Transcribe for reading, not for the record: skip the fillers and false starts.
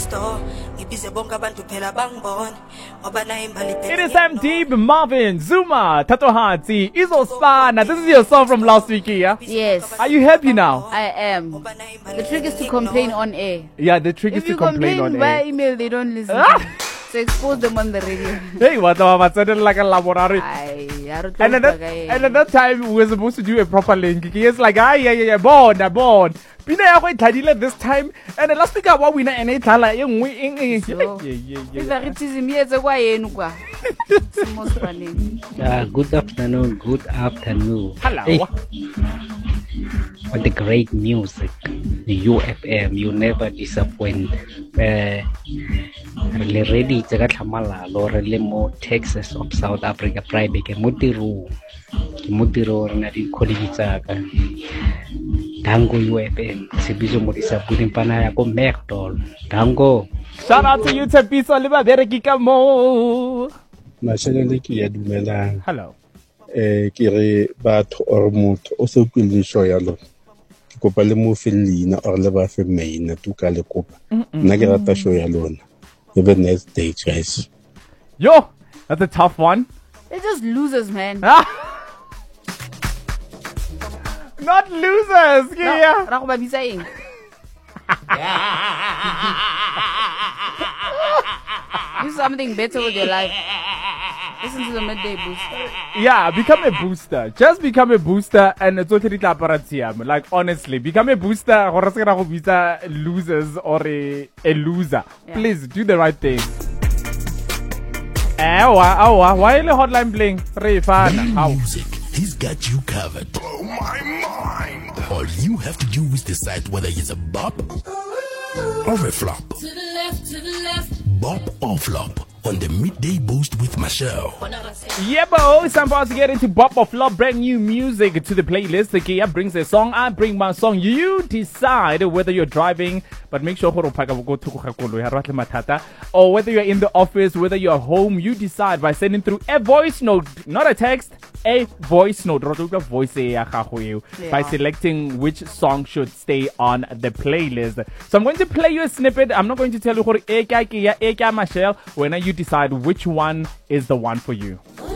It is MD Marvin Zuma Tatohati Izosana. This is your song from last week, yeah? Yes. Are you happy now? I am. The trick is to complain on air. Yeah, the trick is to complain on air. If you complain via email, they don't listen. So expose them on the radio. Hey, what like a laboratory. And at that time, we were supposed to do a proper link. It's like, yeah, born. Pina ya go itlhadile this time, and the last week wa winner and it tlala e ngwe eng. Favoritism yetse kwa yenu kwa. Good afternoon. Hello. Hey. What the great music. The UFM, you never disappoint. Le ready tsa ka tlhamala lo re le mo Texas of South Africa private ke motiro re na di colleagues tsa ka Dango UFM sebizo mo disappointing pana ya ko Macdol Dango. Shout out to you Tsepiso le ba bereki ka mo. Mashelele ke ya dumelang. Hello. Ke re batho or motho o se kwile show ya lo. Ke kopa le mo felina or le ba fe maina tu ka le kopa. Nna ke rata show ya lona. Have a nice day, guys. Yo, that's a tough one. They're just losers, man. Not losers, yeah. Do something better with your life. Listen to the midday booster. Yeah, become a booster. Just become a booster and it's totally taparatiam. Like honestly, become a booster or losers or a loser. Yeah. Please do the right thing. Why the hotline bling? Music. He's got you covered. Blow my mind. All you have to do is decide whether it's a bop or a flop. To the left. Bop or flop on the Midday Boost with Michelle. Yeah, but it's time for us to get into Bop or Flop. Brand new music to the playlist. The Kia brings a song. I bring my song. You decide whether you're driving, but make sure or whether you're in the office, whether you're home. You decide by sending through a voice note, not a text. A voice note by selecting which song should stay on the playlist. So I'm going to play you a snippet. I'm not going to tell you Michelle when you decide which one is the one for you.